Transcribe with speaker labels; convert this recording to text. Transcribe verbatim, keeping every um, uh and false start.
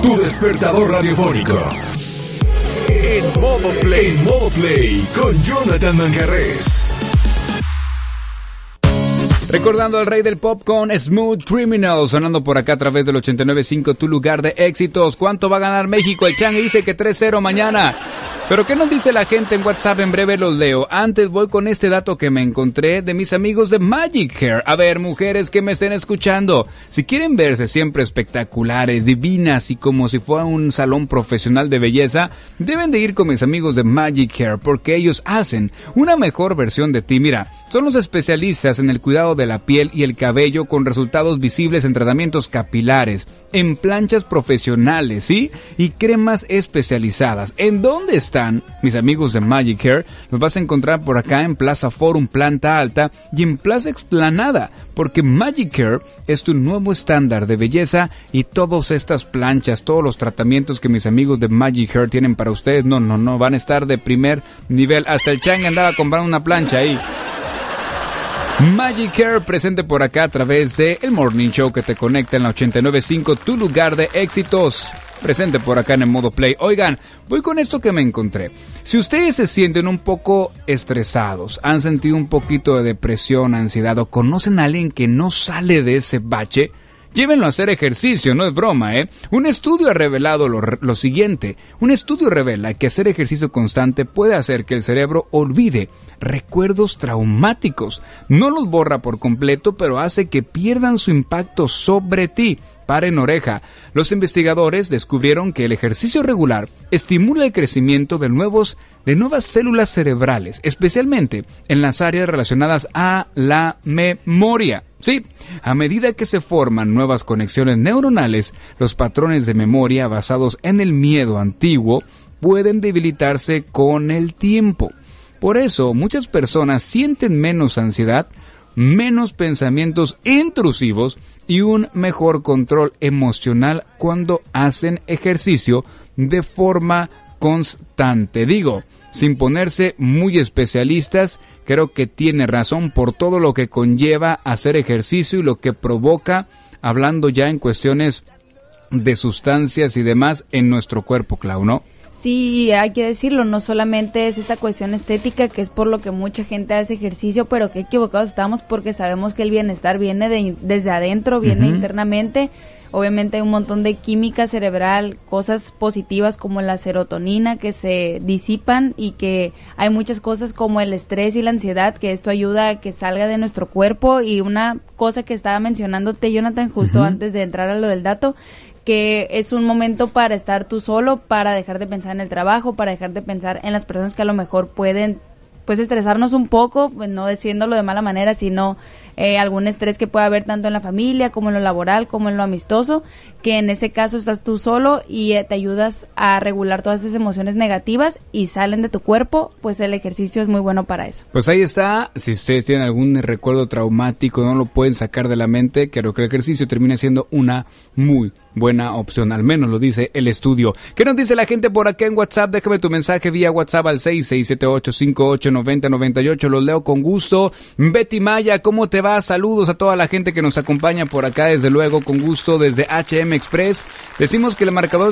Speaker 1: tu despertador radiofónico. En modo play, en modo play, con Jonathan Manjarrés.
Speaker 2: Recordando al rey del pop con Smooth Criminal, sonando por acá a través del ochenta y nueve punto cinco, tu lugar de éxitos. ¿Cuánto va a ganar México? El Chan dice que tres cero mañana. Pero ¿qué nos dice la gente en WhatsApp? En breve los leo. Antes voy con este dato que me encontré de mis amigos de Magic Hair. A ver, mujeres que me estén escuchando, si quieren verse siempre espectaculares, divinas y como si fuera un salón profesional de belleza, deben de ir con mis amigos de Magic Hair, porque ellos hacen una mejor versión de ti. Mira, son los especialistas en el cuidado de la piel y el cabello con resultados visibles en tratamientos capilares, en planchas profesionales, ¿sí? Y cremas especializadas. ¿En dónde están mis amigos de Magic Hair? Los vas a encontrar por acá en Plaza Forum, planta alta, y en Plaza Explanada, porque Magic Hair es tu nuevo estándar de belleza y todas estas planchas, todos los tratamientos que mis amigos de Magic Hair tienen para ustedes, no, no, no, van a estar de primer nivel. Hasta el Chang andaba comprando una plancha ahí. Magic Hair presente por acá a través de El Morning Show que te conecta en la ochenta y nueve punto cinco, tu lugar de éxitos. Presente por acá en el modo play. Oigan, voy con esto que me encontré. Si ustedes se sienten un poco estresados, han sentido un poquito de depresión, ansiedad o conocen a alguien que no sale de ese bache, llévenlo a hacer ejercicio, no es broma, ¿eh? Un estudio ha revelado lo, lo siguiente. Un estudio revela que hacer ejercicio constante puede hacer que el cerebro olvide recuerdos traumáticos. No los borra por completo, pero hace que pierdan su impacto sobre ti. Paren oreja. Los investigadores descubrieron que el ejercicio regular estimula el crecimiento de nuevos de nuevas células cerebrales, especialmente en las áreas relacionadas a la memoria. Sí, a medida que se forman nuevas conexiones neuronales, los patrones de memoria basados en el miedo antiguo pueden debilitarse con el tiempo. Por eso, muchas personas sienten menos ansiedad, menos pensamientos intrusivos y un mejor control emocional cuando hacen ejercicio de forma constante. Digo, sin ponerse muy especialistas, creo que tiene razón por todo lo que conlleva hacer ejercicio y lo que provoca, hablando ya en cuestiones de sustancias y demás en nuestro cuerpo, Clau, ¿no?
Speaker 3: Sí, hay que decirlo, no solamente es esta cuestión estética, que es por lo que mucha gente hace ejercicio, pero que equivocados estamos porque sabemos que el bienestar viene de, desde adentro, viene uh-huh. internamente. Obviamente hay un montón de química cerebral, cosas positivas como la serotonina que se disipan y que hay muchas cosas como el estrés y la ansiedad, que esto ayuda a que salga de nuestro cuerpo. Y una cosa que estaba mencionándote, Jonathan, justo uh-huh. antes de entrar a lo del dato, que es un momento para estar tú solo, para dejar de pensar en el trabajo, para dejar de pensar en las personas que a lo mejor pueden pues estresarnos un poco, pues no diciéndolo de mala manera, sino eh, algún estrés que pueda haber tanto en la familia como en lo laboral como en lo amistoso, que en ese caso estás tú solo y eh, te ayudas a regular todas esas emociones negativas y salen de tu cuerpo, pues el ejercicio es muy bueno para eso.
Speaker 2: Pues ahí está, si ustedes tienen algún recuerdo traumático, no lo pueden sacar de la mente, creo que el ejercicio termina siendo una muy buena opción, al menos lo dice el estudio. ¿Qué nos dice la gente por acá en WhatsApp? Déjame tu mensaje vía WhatsApp al seis seis siete ocho cinco ocho nueve cero nueve ocho, los leo con gusto. Betty Maya, ¿cómo te va? Saludos a toda la gente que nos acompaña por acá, desde luego, con gusto, desde H M Express. Decimos que el marcador